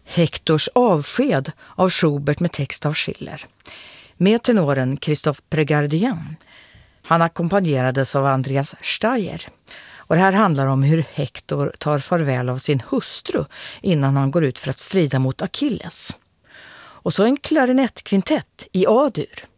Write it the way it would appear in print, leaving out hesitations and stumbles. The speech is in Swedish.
Hektors avsked av Schubert med text av Schiller. Med tenoren Christophe Prégardien. Han ackompanjerades av Andreas Steyer. Och det här handlar om hur Hector tar farväl av sin hustru innan han går ut för att strida mot Achilles. Och så en klarinettkvintett i A-dur.